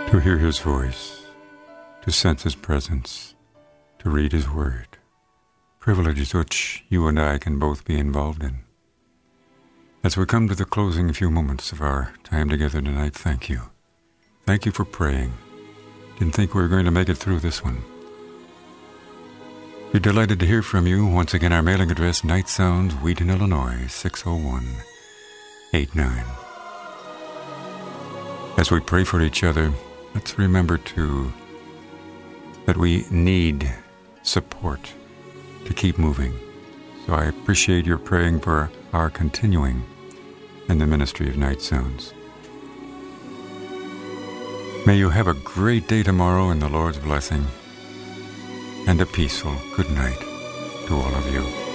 to hear His voice, to sense His presence, to read His Word. Privileges which you and I can both be involved in. As we come to the closing few moments of our time together tonight, thank you. Thank you for praying. Didn't think we were going to make it through this one. Be delighted to hear from you. Once again, our mailing address, Night Sounds, Wheaton, Illinois, 60189. As we pray for each other, let's remember too that we need support to keep moving. So I appreciate your praying for our continuing in the ministry of Night Sounds. May you have a great day tomorrow in the Lord's blessing, and a peaceful good night to all of you.